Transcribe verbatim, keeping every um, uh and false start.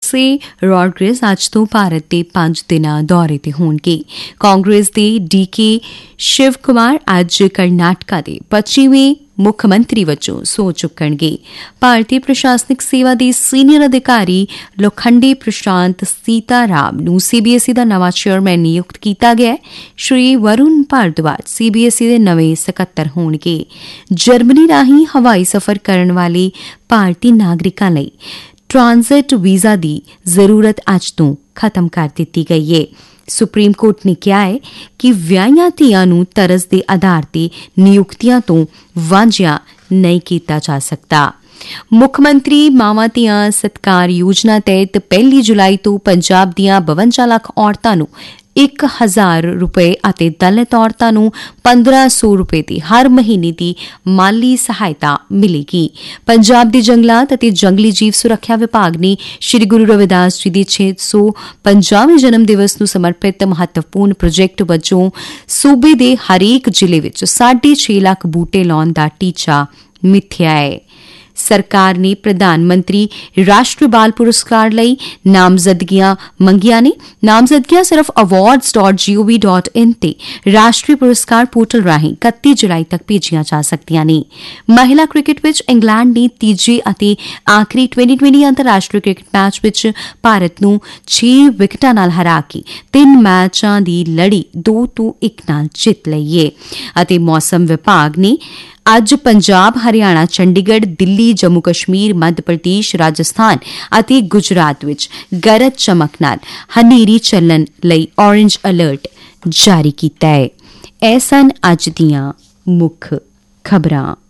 ਜੋਸੇ Rodriguez ਅੱਜ ਤੋਂ ਭਾਰਤ ਦੇ ਪੰਜ ਦਿਨਾਂ ਦੌਰੇ ਤੇ ਹੋਣਗੇ। ਕਾਂਗਰਸ ਦੇ ਡੀ ਕੇ ਸ਼ਿਵ ਕੁਮਾਰ ਅੱਜ ਕਰਨਾਟਕਾ ਦੇ ਪੱਚੀਵੇਂ ਮੁੱਖ ਮੰਤਰੀ ਵਜੋਂ ਸਹੁੰ ਚੁੱਕਣਗੇ। ਭਾਰਤੀ ਪ੍ਰਸ਼ਾਸਨਿਕ ਸੇਵਾ ਦੇ ਸੀਨੀਅਰ ਅਧਿਕਾਰੀ ਲੋਖੰਡੇ ਪ੍ਰਸ਼ਾਂਤ ਸੀਤਾਰਾਮ ਨੂੰ ਸੀਬੀਐਸਈ ਦਾ ਨਵਾਂ ਚੇਅਰਮੈਨ ਨਿਯੁਕਤ ਕੀਤਾ ਗਿਆ ਹੈ। ਸ਼੍ਰੀ ਵਰੁਣ ਭਾਰਦਵਾਜ ਸੀਬੀਐਸਈ ਦੇ ਨਵੇਂ ਸਕੱਤਰ ਹੋਣਗੇ। ਜਰਮਨੀ ਰਾਹੀਂ ਹਵਾਈ ਸਫ਼ਰ ਕਰਨ ਵਾਲੇ ਭਾਰਤੀ ਨਾਗਰਿਕਾਂ ਲਈ ਟ੍ਰਾਂਜ਼ਿਟ ਵੀਜ਼ਾ ਦੀ ਜ਼ਰੂਰਤ ਅੱਜ ਤੋਂ ਖਤਮ ਕਰ ਦਿੱਤੀ ਗਈ ਹੈ। ਸੁਪਰੀਮ ਕੋਰਟ ਨੇ ਕਿਹਾ ਹੈ ਕਿ ਵਿਆਹੀਆਂ ਧੀਆਂ ਨੂੰ ਤਰਸ ਦੇ ਆਧਾਰ ਤੇ ਨਿਯੁਕਤੀਆਂ ਤੋਂ ਵਾਂਝਿਆ ਨਹੀਂ ਕੀਤਾ ਜਾ ਸਕਦਾ। ਮੁੱਖ ਮੰਤਰੀ ਮਾਵਾਂ ਧੀਆਂ ਸਤਕਾਰ ਯੋਜਨਾ ਤਹਿਤ ਪਹਿਲੀ ਜੁਲਾਈ ਤੋਂ ਪੰਜਾਬ ਦੀਆਂ ਬਵੰਜਾ ਲੱਖ ਔਰਤਾਂ ਨੂੰ ਇੱਕ ਹਜ਼ਾਰ ਰੁਪਏ ਅਤੇ ਦਲਿਤ ਔਰਤਾਂ ਨੂੰ ਪੰਦਰਾਂ ਸੌ ਰੁਪਏ ਦੀ ਹਰ ਮਹੀਨੇ ਦੀ ਮਾਲੀ ਸਹਾਇਤਾ ਮਿਲੇਗੀ। ਪੰਜਾਬ ਦੇ ਜੰਗਲਾਤ ਅਤੇ ਜੰਗਲੀ ਜੀਵ ਸੁਰੱਖਿਆ ਵਿਭਾਗ ਨੇ ਸ੍ਰੀ ਗੁਰੂ ਰਵਿਦਾਸ ਜੀ ਦੇ ਛੇ ਸੌ ਪੰਜਾਹਵੇਂ ਜਨਮ ਦਿਵਸ ਨੂੰ ਸਮਰਪਿਤ ਮਹੱਤਵਪੂਰਨ ਪ੍ਰੋਜੈਕਟ ਵਜੋਂ ਸੂਬੇ ਦੇ ਹਰੇਕ ਜ਼ਿਲ੍ਹੇ ਵਿੱਚ ਸਾਢੇ ਛੇ ਲੱਖ ਬੂਟੇ ਲਾਉਣ ਦਾ ਟੀਚਾ ਮਿੱਥਿਆ ਹੈ। ਸਰਕਾਰ ਨੇ ਪ੍ਰਧਾਨ ਮੰਤਰੀ ਰਾਸ਼ਟਰੀ ਬਾਲ ਪੁਰਸਕਾਰ ਲਈ ਨਾਮਜ਼ਦਗੀਆਂ ਮੰਗੀਆਂ ਨੇ। ਨਾਮਜ਼ਦਗੀਆਂ ਸਿਰਫ ਅਵਾਰਡਸ ਡਾਟ ਜੀ ਓ ਵੀ ਡਾਟ ਇਨ ਤੇ ਰਾਸ਼ਟਰੀ ਪੁਰਸਕਾਰ ਪੋਰਟਲ ਰਾਹੀਂ ਇਕੱਤੀ ਜੁਲਾਈ ਤੱਕ ਭੇਜੀਆਂ ਜਾ ਸਕਦੀਆਂ ਨੇ। ਮਹਿਲਾ ਕ੍ਰਿਕਟ ਵਿੱਚ ਇੰਗਲੈਂਡ ਨੇ ਤੀਜੇ ਅਤੇ ਆਖਰੀ ਟਵੈਂਟੀ ਟਵੈਂਟੀ ਅੰਤਰਰਾਸ਼ਟਰੀ ਕ੍ਰਿਕਟ ਮੈਚ ਵਿੱਚ ਭਾਰਤ ਨੂੰ ਛੇ ਵਿਕਟਾਂ ਨਾਲ ਹਰਾ ਕੇ ਤਿੰਨ ਮੈਚਾਂ ਦੀ ਲੜੀ ਦੋ ਤੋਂ ਇੱਕ ਨਾਲ ਜਿੱਤ ਲਈ ਏ। ਅਤੇ ਮੌਸਮ ਵਿਭਾਗ ਨੇ ਅੱਜ ਪੰਜਾਬ, ਹਰਿਆਣਾ, ਚੰਡੀਗੜ੍ਹ, ਦਿੱਲੀ, ਜੰਮੂ ਕਸ਼ਮੀਰ, ਮੱਧ ਪ੍ਰਦੇਸ਼, ਰਾਜਸਥਾਨ ਅਤੇ ਗੁਜਰਾਤ ਵਿੱਚ ਗਰਜ ਚਮਕ ਨਾਲ ਹਨੇਰੀ ਚੱਲਣ ਲਈ ਔਰੇਂਜ ਅਲਰਟ ਜਾਰੀ ਕੀਤਾ ਹੈ। ਇਹ ਸਨ ਅੱਜ ਦੀਆਂ ਮੁੱਖ ਖਬਰਾਂ।